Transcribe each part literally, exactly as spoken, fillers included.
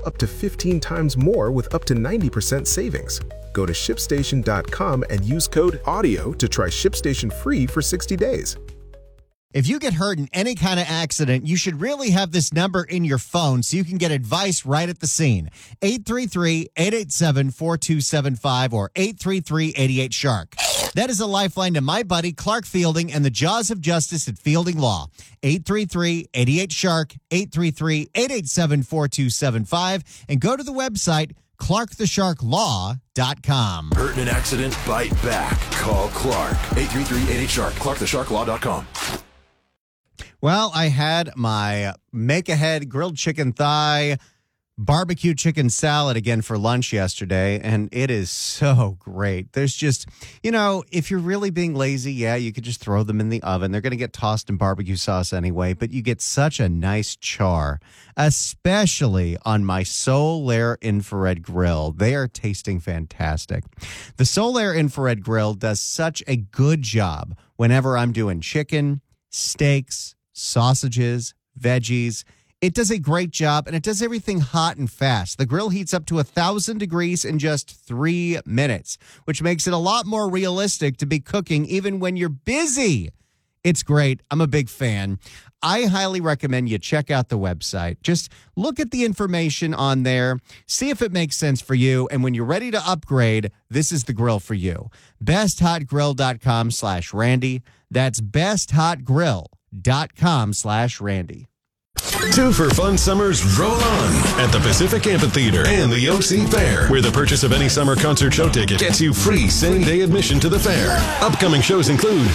up to fifteen times more with up to ninety percent savings. Go to ship station dot com and use code AUDIO to try ShipStation free for sixty days. If you get hurt in any kind of accident, you should really have this number in your phone so you can get advice right at the scene. eight three three, eight eight seven, four two seven five or eight three three, eight eight, shark. That is a lifeline to my buddy Clark Fielding and the Jaws of Justice at Fielding Law. eight three three, eight eight, shark, eight three three, eight eight seven, four two seven five, and go to the website clark the shark law dot com. Hurt in an accident? Bite back. Call Clark. eight three three, eight eight, shark. clark the shark law dot com. Well, I had my make-ahead grilled chicken thigh barbecue chicken salad again for lunch yesterday, and it is so great. There's just, you know, if you're really being lazy, yeah, you could just throw them in the oven. They're going to get tossed in barbecue sauce anyway, but you get such a nice char, especially on my Solaire infrared grill. They are tasting fantastic. The Solaire infrared grill does such a good job whenever I'm doing chicken, steaks, sausages, veggies. It does a great job, and it does everything hot and fast. The grill heats up to one thousand degrees in just three minutes, which makes it a lot more realistic to be cooking even when you're busy. It's great. I'm a big fan. I highly recommend you check out the website. Just look at the information on there, see if it makes sense for you, and when you're ready to upgrade, this is the grill for you. best hot grill dot com slash Randy. That's best hot grill dot com slash Randy. Two for Fun Summers roll on at the Pacific Amphitheater and the O C Fair, where the purchase of any summer concert show ticket gets you free same-day admission to the fair. Upcoming shows include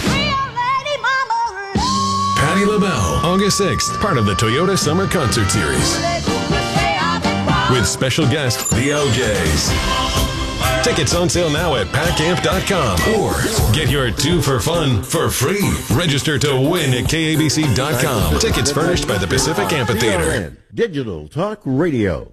Patti LaBelle, August sixth, part of the Toyota Summer Concert Series, with special guest, the L Js. Tickets on sale now at pack amp dot com or get your two for fun for free. Register to win at K A B C dot com. Tickets furnished by the Pacific Amphitheater. Digital Talk Radio.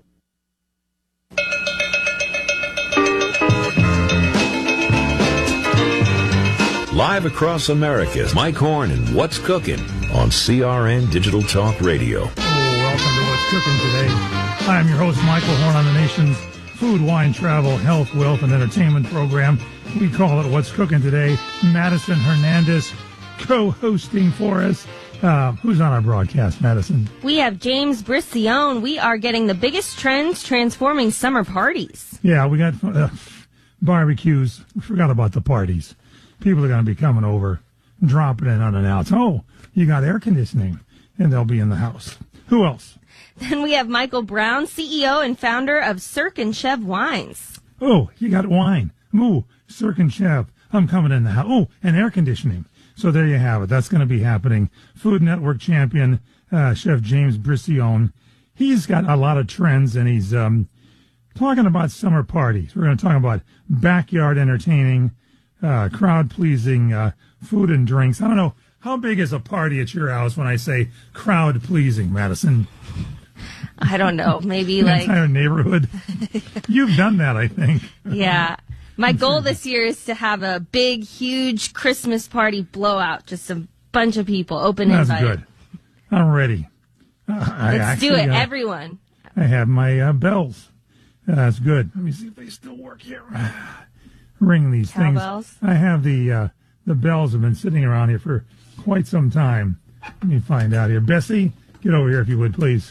Live across America, Mike Horn and What's Cooking on C R N Digital Talk Radio. Oh, welcome to What's Cooking today. I'm your host, Michael Horn, on the nation's food, wine, travel, health, wealth, and entertainment program. We call it What's Cooking Today. Madison Hernandez co-hosting for us. Uh, who's on our broadcast, Madison? We have James Bricione. We are getting the biggest trends transforming summer parties. Yeah, we got uh, barbecues. We forgot about the parties. People are going to be coming over, dropping in unannounced. Oh, you got air conditioning, and they'll be in the house. Who else? Then we have Michael Brown, C E O and founder of Cirque and Chev Wines. Oh, you got wine. Ooh, Cirque and Chev. I'm coming in the house. Oh, and air conditioning. So there you have it. That's going to be happening. Food Network champion, uh, Chef James Bricione. He's got a lot of trends, and he's um, talking about summer parties. We're going to talk about backyard entertaining, uh, crowd-pleasing uh, food and drinks. I don't know, how big is a party at your house when I say crowd-pleasing, Madison? I don't know, maybe the like... entire neighborhood. You've done that, I think. Yeah. My goal this year is to have a big, huge Christmas party blowout. Just a bunch of people, open That's invite. good. I'm ready. Uh, I Let's actually, do it, uh, everyone. I have my uh, bells. Uh, that's good. Let me see if they still work here. Ring these Cowbells? things. I have the uh, the bells have been sitting around here for quite some time. Let me find out here. Bessie, get over here if you would, please.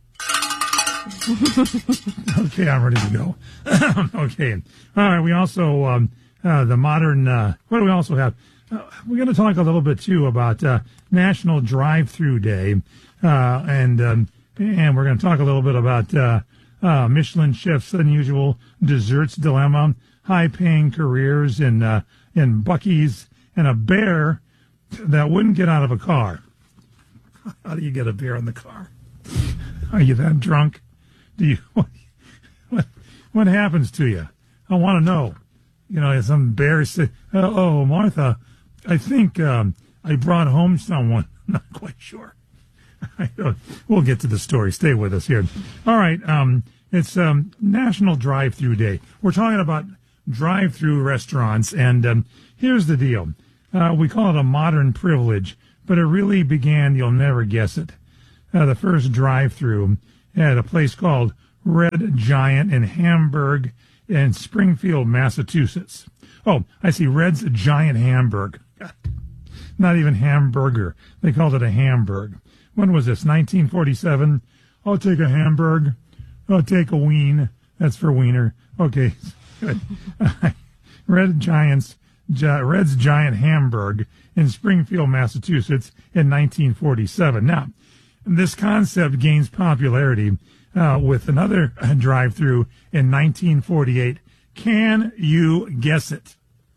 Okay, I'm ready to go. Okay. All right, we also, um, uh, the modern, uh, what do we also have? Uh, we're going to talk a little bit, too, about uh, National Drive-Thru Day, uh, and um, and we're going to talk a little bit about uh, uh, Michelin chef's unusual desserts dilemma, high-paying careers in, uh, in Buc-ee's, and a bear that wouldn't get out of a car. How do you get a bear in the car? Are you that drunk? Do you what, what what happens to you? I want to know. You know, some bear say, oh, "Oh, Martha, I think um, I brought home someone." Not quite sure. I don't, we'll get to the story. Stay with us here. All right. Um, it's um, National Drive-Thru Day. We're talking about drive-thru restaurants, and um, here's the deal. Uh, we call it a modern privilege, but it really began, you'll never guess it, uh, the first drive-thru at a place called Red Giant in Hamburg in Springfield, Massachusetts. Oh, I see. Red's Giant Hamburg. God. Not even hamburger. They called it a Hamburg. When was this? nineteen forty-seven. I'll take a Hamburg. I'll take a ween. That's for wiener. Okay, good. Red Giants, Red's Giant Hamburg in Springfield, Massachusetts in nineteen forty-seven. Now, this concept gains popularity uh, with another drive-through in nineteen forty-eight. Can you guess it?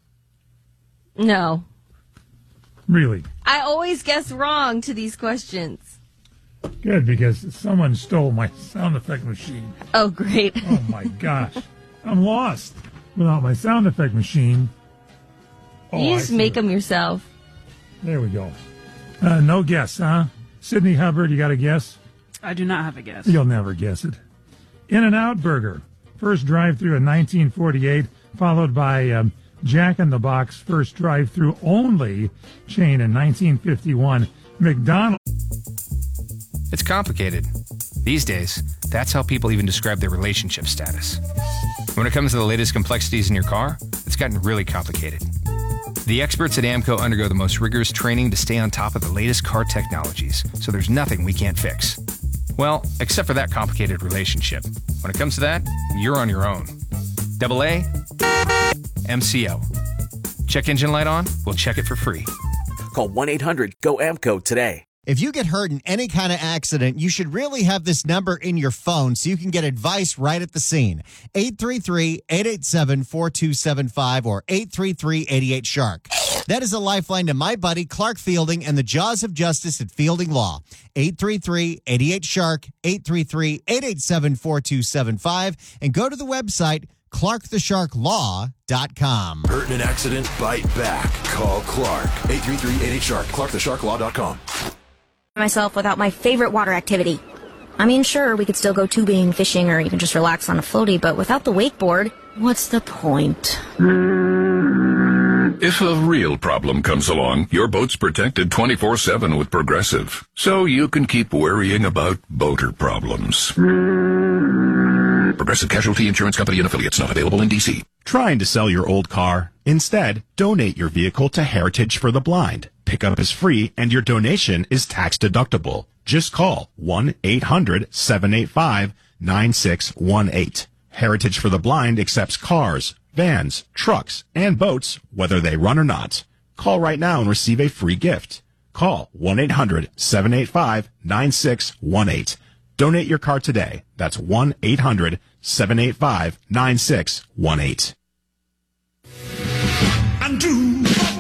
No. Really? I always guess wrong to these questions. Good, because someone stole my sound effect machine. Oh, great. Oh, my gosh. I'm lost without my sound effect machine. Oh, you just I make it. them yourself. There we go. Uh, no guess, huh? Sydney Hubbard, you got a guess? I do not have a guess. You'll never guess it. In-N-Out Burger. First drive-through in nineteen forty-eight, followed by um, Jack in the Box, first drive-through only chain in nineteen fifty-one. McDonald's. It's complicated. These days, that's how people even describe their relationship status. When it comes to the latest complexities in your car, it's gotten really complicated. The experts at AAMCO undergo the most rigorous training to stay on top of the latest car technologies, so there's nothing we can't fix. Well, except for that complicated relationship. When it comes to that, you're on your own. Double A, M C O. Check engine light on? We'll check it for free. Call one eight hundred G O A M C O today. If you get hurt in any kind of accident, you should really have this number in your phone so you can get advice right at the scene. eight three three, eight eight seven, four two seven five or eight three three, eight eight, shark. That is a lifeline to my buddy Clark Fielding and the Jaws of Justice at Fielding Law. eight three three, eight eight, shark, eight three three, eight eight seven, four two seven five, and go to the website clark the shark law dot com. Hurt in an accident? Bite back. Call Clark. eight three three, eight eight, shark. clark the shark law dot com. Myself without my favorite water activity. I mean, sure, we could still go tubing, fishing, or even just relax on a floaty, but without the wakeboard, what's the point? If a real problem comes along, your boat's protected twenty-four seven with Progressive, so you can keep worrying about boater problems. Progressive Casualty Insurance Company and Affiliates, not available in D C. Trying to sell your old car? Instead, donate your vehicle to Heritage for the Blind. Pickup is free and your donation is tax deductible. Just call one eight hundred, seven eight five, nine six one eight. Heritage for the Blind accepts cars, vans, trucks, and boats, whether they run or not. Call right now and receive a free gift. Call one eight hundred, seven eight five, nine six one eight. Donate your car today. That's one eight hundred, seven eight five, nine six one eight. And do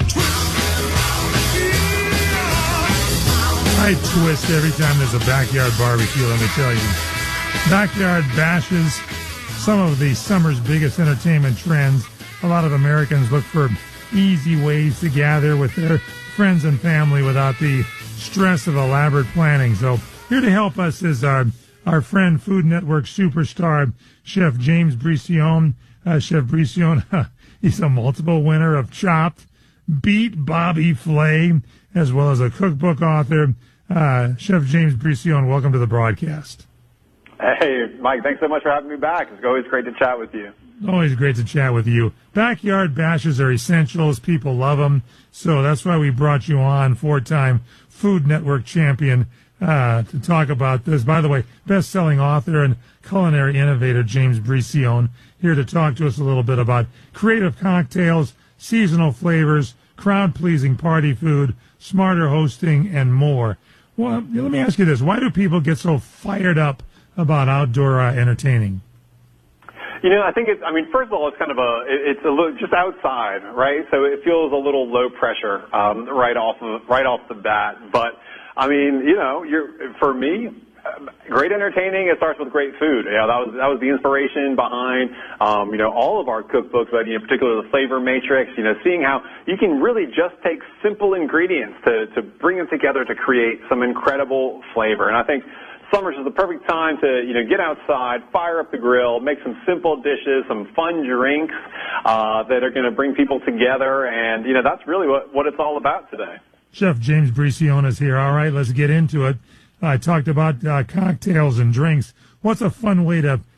I twist every time there's a backyard barbecue, let me tell you. Backyard bashes, some of the summer's biggest entertainment trends. A lot of Americans look for easy ways to gather with their friends and family without the stress of elaborate planning. So here to help us is our, our friend, Food Network superstar, Chef James Bricione. Uh, Chef Bricione, he's a multiple winner of Chopped, Beat Bobby Flay, as well as a cookbook author. Uh, Chef James Bricione, welcome to the broadcast. Hey, Mike, thanks so much for having me back. It's always great to chat with you. Always great to chat with you. Backyard bashes are essentials. People love them. So that's why we brought you on, four-time Food Network champion, uh, to talk about this. By the way, best-selling author and culinary innovator James Bricione here to talk to us a little bit about creative cocktails, seasonal flavors, crowd-pleasing party food, smarter hosting, and more. Well, let me ask you this. Why do people get so fired up about outdoor uh, entertaining? You know, I think it's, I mean, first of all, it's kind of a, it's a little, just outside, right? So it feels a little low pressure, um, right off of, right off the bat. But, I mean, you know, you're, for me, great entertaining, it starts with great food. Yeah, that was, that was the inspiration behind, um, you know, all of our cookbooks, but, you know, particularly the flavor matrix, you know, seeing how you can really just take simple ingredients to, to bring them together to create some incredible flavor. And I think summer's is the perfect time to, you know, get outside, fire up the grill, make some simple dishes, some fun drinks, uh, that are going to bring people together. And, you know, that's really what, what it's all about today. Chef James Bricione is here. All right, let's get into it. I talked about uh, cocktails and drinks. What's a fun way to